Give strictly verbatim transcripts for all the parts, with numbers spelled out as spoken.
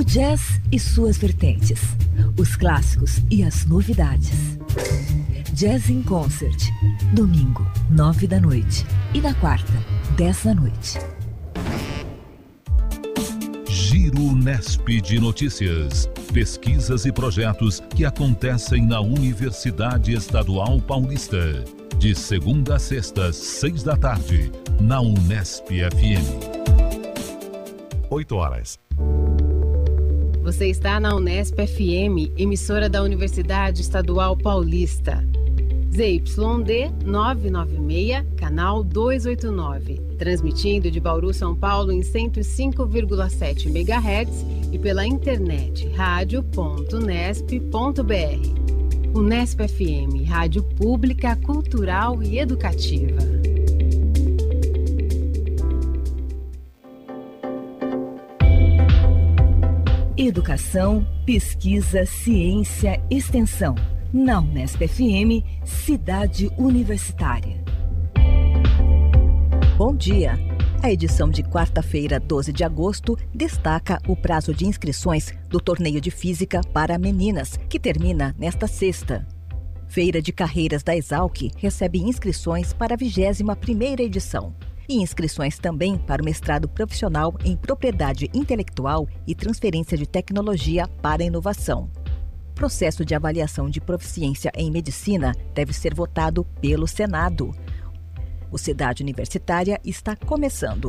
jazz e suas vertentes, os clássicos e as novidades. Jazz in Concert, domingo, nove da noite e na quarta, dez da noite. Giro Nesp de Notícias. Pesquisas e projetos que acontecem na Universidade Estadual Paulista. De segunda a sexta, seis da tarde, na Unesp F M. Oito horas. Você está na Unesp F M, emissora da Universidade Estadual Paulista. Z Y D novecentos e noventa e seis, canal duzentos e oitenta e nove. Transmitindo de Bauru, São Paulo em cento e cinco vírgula sete megahertz e pela internet rádio ponto unesp ponto b r. Unesp F M, rádio pública, cultural e educativa. Educação, pesquisa, ciência, extensão. Na Unesp F M, Cidade Universitária. Bom dia! A edição de quarta-feira, doze de agosto, destaca o prazo de inscrições do Torneio de Física para Meninas, que termina nesta sexta. Feira de Carreiras da Exalc recebe inscrições para a vigésima primeira edição. E inscrições também para o mestrado profissional em Propriedade Intelectual e Transferência de Tecnologia para a Inovação. Processo de avaliação de proficiência em medicina deve ser votado pelo Senado. O Cidade Universitária está começando.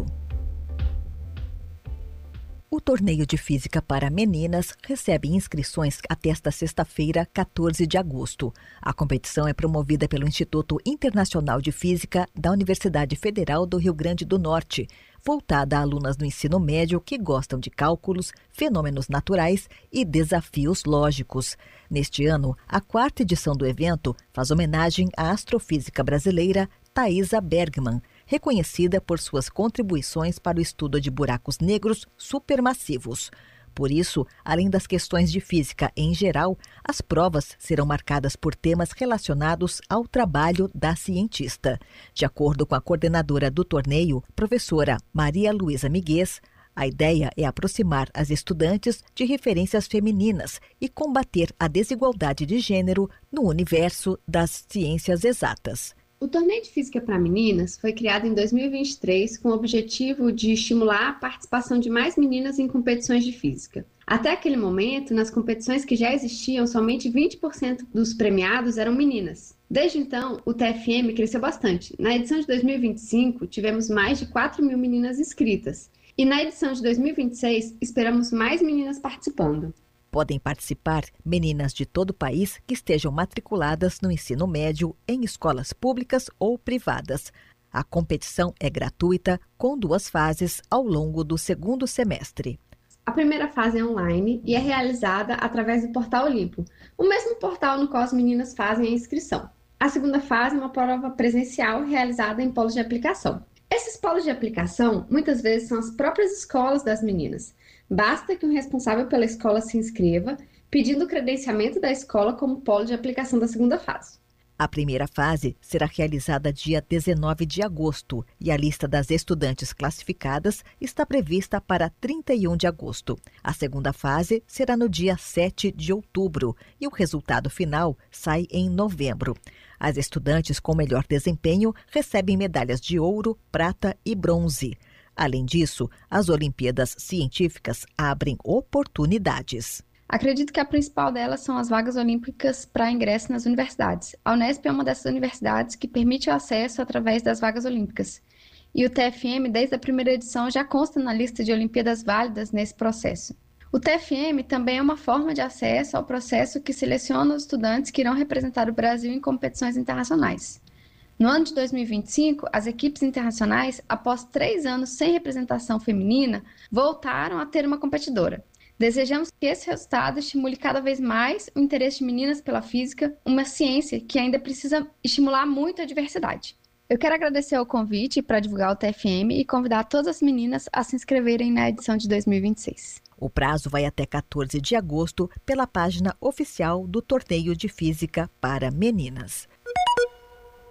O Torneio de Física para Meninas recebe inscrições até esta sexta-feira, quatorze de agosto. A competição é promovida pelo Instituto Internacional de Física da Universidade Federal do Rio Grande do Norte, voltada a alunas do ensino médio que gostam de cálculos, fenômenos naturais e desafios lógicos. Neste ano, a quarta edição do evento faz homenagem à astrofísica brasileira Thaisa Bergman, reconhecida por suas contribuições para o estudo de buracos negros supermassivos. Por isso, além das questões de física em geral, as provas serão marcadas por temas relacionados ao trabalho da cientista. De acordo com a coordenadora do torneio, professora Maria Luísa Miguez, a ideia é aproximar as estudantes de referências femininas e combater a desigualdade de gênero no universo das ciências exatas. O Torneio de Física para Meninas foi criado em dois mil e vinte e três com o objetivo de estimular a participação de mais meninas em competições de física. Até aquele momento, nas competições que já existiam, somente vinte por cento dos premiados eram meninas. Desde então, o T F M cresceu bastante. Na edição de dois mil e vinte e cinco, tivemos mais de quatro mil meninas inscritas. E na edição de dois mil e vinte e seis, esperamos mais meninas participando. Podem participar meninas de todo o país que estejam matriculadas no ensino médio em escolas públicas ou privadas. A competição é gratuita, com duas fases ao longo do segundo semestre. A primeira fase é online e é realizada através do Portal Olimpo, o mesmo portal no qual as meninas fazem a inscrição. A segunda fase é uma prova presencial realizada em polos de aplicação. Esses polos de aplicação, muitas vezes, são as próprias escolas das meninas. Basta que um responsável pela escola se inscreva, pedindo o credenciamento da escola como polo de aplicação da segunda fase. A primeira fase será realizada dia dezenove de agosto e a lista das estudantes classificadas está prevista para trinta e um de agosto. A segunda fase será no dia sete de outubro e o resultado final sai em novembro. As estudantes com melhor desempenho recebem medalhas de ouro, prata e bronze. Além disso, as Olimpíadas Científicas abrem oportunidades. Acredito que a principal delas são as vagas olímpicas para ingresso nas universidades. A Unesp é uma dessas universidades que permite o acesso através das vagas olímpicas. E o T F M, desde a primeira edição, já consta na lista de Olimpíadas válidas nesse processo. O T F M também é uma forma de acesso ao processo que seleciona os estudantes que irão representar o Brasil em competições internacionais. No ano de dois mil e vinte e cinco, as equipes internacionais, após três anos sem representação feminina, voltaram a ter uma competidora. Desejamos que esse resultado estimule cada vez mais o interesse de meninas pela física, uma ciência que ainda precisa estimular muito a diversidade. Eu quero agradecer o convite para divulgar o T F M e convidar todas as meninas a se inscreverem na edição de dois mil e vinte e seis. O prazo vai até quatorze de agosto pela página oficial do Torneio de Física para Meninas.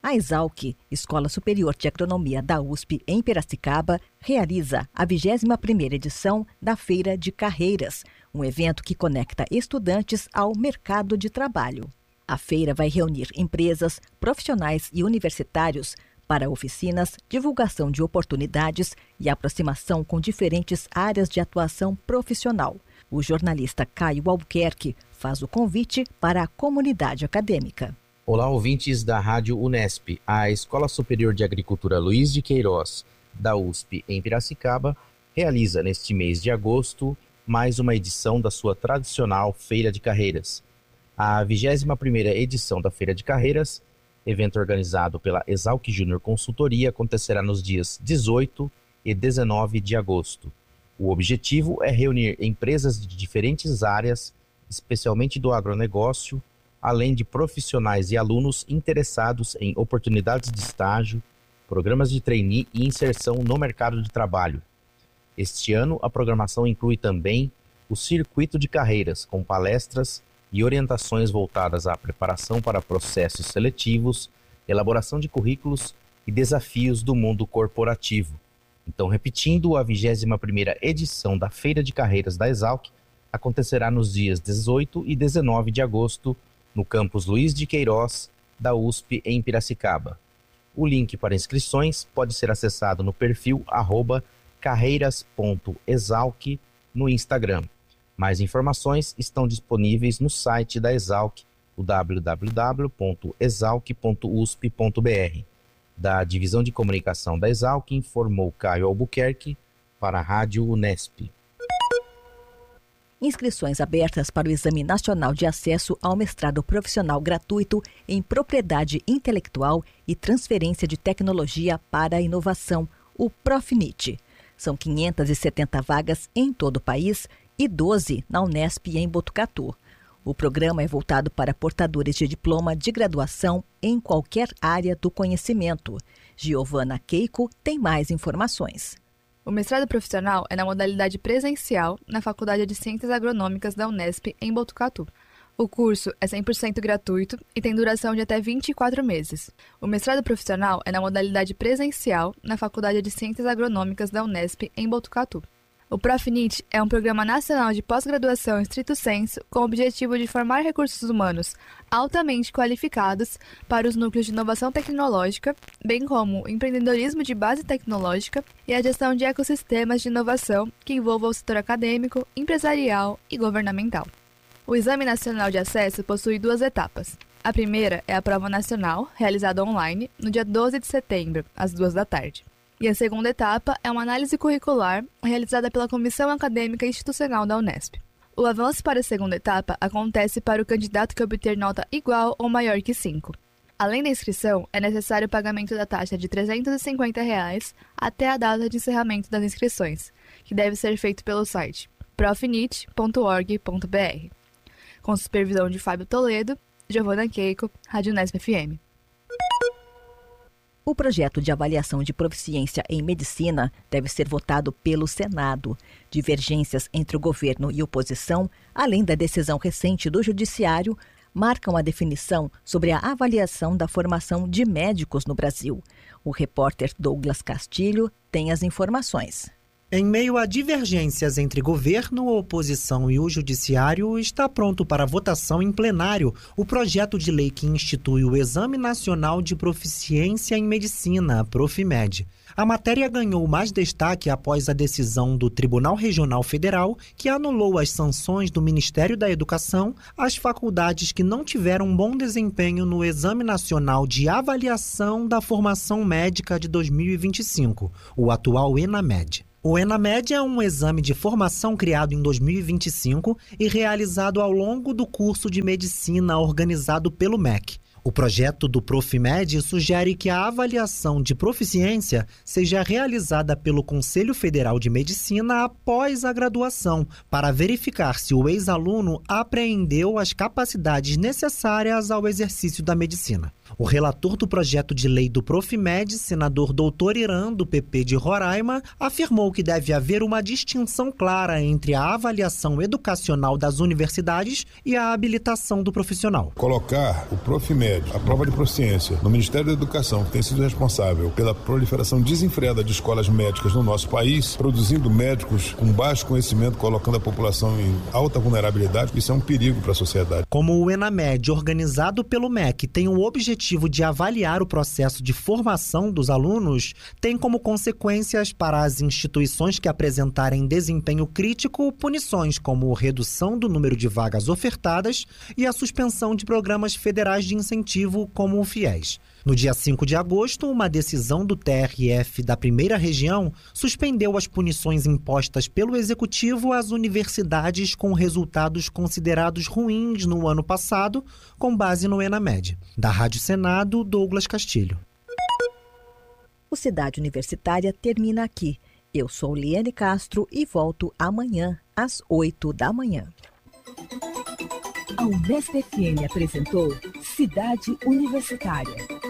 A Exalc, Escola Superior de Agronomia da U S P em Piracicaba, realiza a vigésima primeira edição da Feira de Carreiras, um evento que conecta estudantes ao mercado de trabalho. A feira vai reunir empresas, profissionais e universitários para oficinas, divulgação de oportunidades e aproximação com diferentes áreas de atuação profissional. O jornalista Caio Albuquerque faz o convite para a comunidade acadêmica. Olá, ouvintes da Rádio Unesp. A Escola Superior de Agricultura Luiz de Queiroz, da U S P em Piracicaba, realiza neste mês de agosto mais uma edição da sua tradicional Feira de Carreiras. A vigésima primeira edição da Feira de Carreiras, evento organizado pela Exalc Júnior Consultoria, acontecerá nos dias dezoito e dezenove de agosto. O objetivo é reunir empresas de diferentes áreas, especialmente do agronegócio, além de profissionais e alunos interessados em oportunidades de estágio, programas de trainee e inserção no mercado de trabalho. Este ano, a programação inclui também o Circuito de Carreiras, com palestras e orientações voltadas à preparação para processos seletivos, elaboração de currículos e desafios do mundo corporativo. Então, repetindo, a vigésima primeira edição da Feira de Carreiras da Exalc acontecerá nos dias dezoito e dezenove de agosto, no campus Luiz de Queiroz, da U S P em Piracicaba. O link para inscrições pode ser acessado no perfil arroba carreiras ponto exalc no Instagram. Mais informações estão disponíveis no site da Exalc, o w w w ponto exalc ponto u s p ponto b r. Da Divisão de Comunicação da Exalc, informou Caio Albuquerque para a Rádio Unesp. Inscrições abertas para o Exame Nacional de Acesso ao Mestrado Profissional Gratuito em Propriedade Intelectual e Transferência de Tecnologia para a Inovação, o PROFNIT. São quinhentas e setenta vagas em todo o país e doze na Unesp em Botucatu. O programa é voltado para portadores de diploma de graduação em qualquer área do conhecimento. Giovana Keiko tem mais informações. O mestrado profissional é na modalidade presencial na Faculdade de Ciências Agronômicas da Unesp, em Botucatu. O curso é cem por cento gratuito e tem duração de até vinte e quatro meses. O mestrado profissional é na modalidade presencial na Faculdade de Ciências Agronômicas da Unesp, em Botucatu. O PROFNIT é um programa nacional de pós-graduação estrito sensu com o objetivo de formar recursos humanos altamente qualificados para os núcleos de inovação tecnológica, bem como o empreendedorismo de base tecnológica e a gestão de ecossistemas de inovação que envolvam o setor acadêmico, empresarial e governamental. O Exame Nacional de Acesso possui duas etapas. A primeira é a prova nacional, realizada online, no dia doze de setembro, às duas da tarde. E a segunda etapa é uma análise curricular realizada pela Comissão Acadêmica Institucional da Unesp. O avanço para a segunda etapa acontece para o candidato que obter nota igual ou maior que cinco. Além da inscrição, é necessário o pagamento da taxa de trezentos e cinquenta reais até a data de encerramento das inscrições, que deve ser feito pelo site profnit ponto org ponto b r. Com supervisão de Fábio Toledo, Giovana Keiko, Rádio Unesp F M. O projeto de avaliação de proficiência em medicina deve ser votado pelo Senado. Divergências entre o governo e oposição, além da decisão recente do Judiciário, marcam a definição sobre a avaliação da formação de médicos no Brasil. O repórter Douglas Castilho tem as informações. Em meio a divergências entre governo, oposição e o judiciário, está pronto para votação em plenário o projeto de lei que institui o Exame Nacional de Proficiência em Medicina, PROFIMED. A matéria ganhou mais destaque após a decisão do Tribunal Regional Federal, que anulou as sanções do Ministério da Educação às faculdades que não tiveram bom desempenho no Exame Nacional de Avaliação da Formação Médica de dois mil e vinte e cinco, o atual ENAMED. O ENAMED é um exame de formação criado em dois mil e vinte e cinco e realizado ao longo do curso de medicina organizado pelo M E C. O projeto do PROFIMED sugere que a avaliação de proficiência seja realizada pelo Conselho Federal de Medicina após a graduação, para verificar se o ex-aluno apreendeu as capacidades necessárias ao exercício da medicina. O relator do projeto de lei do Profimed, senador doutor Irã, do P P de Roraima, afirmou que deve haver uma distinção clara entre a avaliação educacional das universidades e a habilitação do profissional. Colocar o Profimed, a prova de proficiência, no Ministério da Educação, que tem sido responsável pela proliferação desenfreada de escolas médicas no nosso país, produzindo médicos com baixo conhecimento, colocando a população em alta vulnerabilidade, isso é um perigo para a sociedade. Como o ENAMED, organizado pelo M E C, tem o objetivo de avaliar o processo de formação dos alunos, tem como consequências para as instituições que apresentarem desempenho crítico punições como redução do número de vagas ofertadas e a suspensão de programas federais de incentivo como o FIES. No dia cinco de agosto, uma decisão do T R F da primeira região suspendeu as punições impostas pelo Executivo às universidades com resultados considerados ruins no ano passado, com base no ENAMED. Da Rádio Senado, Douglas Castilho. O Cidade Universitária termina aqui. Eu sou Liane Castro e volto amanhã, às oito da manhã. A Unesp F M apresentou Cidade Universitária.